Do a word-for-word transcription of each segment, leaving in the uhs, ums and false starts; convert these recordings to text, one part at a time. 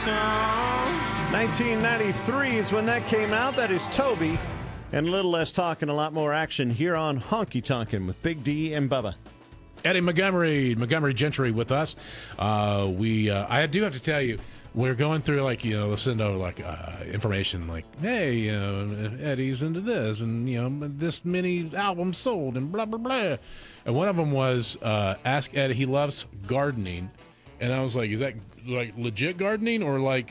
nineteen ninety-three is when that came out. That is Toby. And a little less talk and a lot more action here on Honky Tonkin' with Big D and Bubba. Eddie Montgomery, Montgomery Gentry with us. Uh, we, uh, I do have to tell you, we're going through, like, you know, send out, like, uh, information like, hey, you know, Eddie's into this, and, you know, this many albums sold, and blah, blah, blah. And one of them was uh, Ask Eddie. He loves gardening. And I was like, is that, like, legit gardening or, like,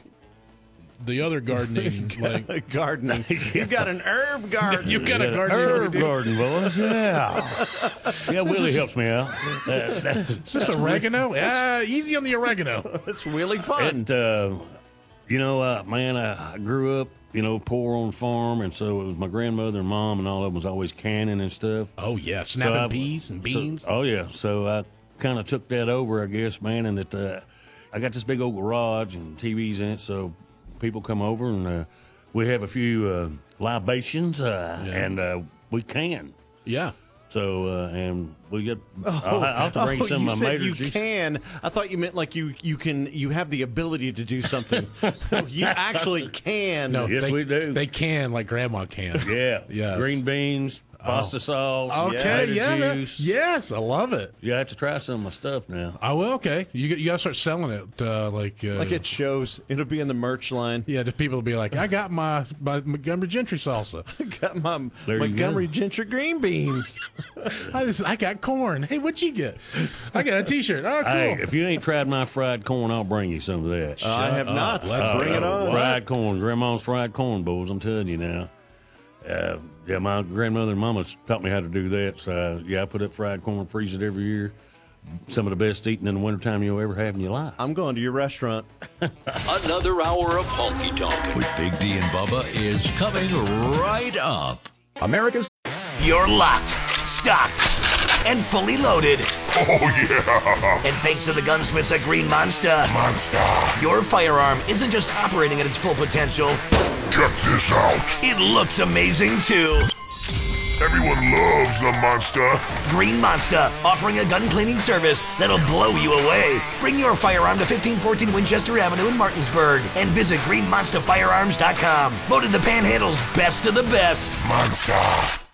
the other gardening? like Gardening. You've got an herb garden. You've got a garden. Herb garden, boys. Yeah. Yeah, Willie is- helps me out. Uh, Is this oregano? Ah, easy on the oregano. It's really fun. It, uh, you know, uh, man, I grew up, you know, poor on the farm, and so it was my grandmother and mom, and all of them was always canning and stuff. Oh, yeah, snapping So I- peas and beans. So, oh, yeah. So I kind of took that over, I guess, man, and that uh, I got this big old garage and T Vs in it, so people come over, and uh, we have a few uh, libations, uh, Yeah. and uh, we can. yeah. So, uh, and we get, I'll, I'll have to bring oh, some you of my said mater you juice. can. I thought you meant like you you can you have the ability to do something. You actually can. No, Yes, they, we do. They can, like Grandma can. Yeah. Yes. Green beans, pasta sauce. Okay, mater yeah, that- juice. yes, I love it. Yeah, I have to try some of my stuff now. I will. Okay, you you gotta start selling it, uh, like uh, Like it shows. It'll be in the merch line. yeah, the people will be like, I got my my Montgomery Gentry salsa. Got my There you Montgomery go. Gentry green beans. I just I got corn. Hey, what'd you get? I got a T-shirt. Oh, cool. Hey, if you ain't tried my fried corn, I'll bring you some of that. Uh, I have up. not. Let's Bring go. it on. Fried corn, Grandma's fried corn bowls. I'm telling you now. Uh, yeah, my grandmother and mama taught me how to do that. So uh, yeah, I put up fried corn, freeze it every year. Some of the best eating in the wintertime you'll ever have in your life. I'm going to your restaurant. Another hour of Honky Tonkin' with Big D and Bubba is coming right up. America's. You're locked, stocked, and fully loaded. Oh, yeah. And thanks to the gunsmiths at Green Monster, Monster. your firearm isn't just operating at its full potential, Check this out. it looks amazing too. Everyone loves the monster. Green Monster, offering a gun cleaning service that'll blow you away. Bring your firearm to fifteen fourteen Winchester Avenue in Martinsburg and visit green monster firearms dot com. Voted the Panhandle's best of the best. Monster.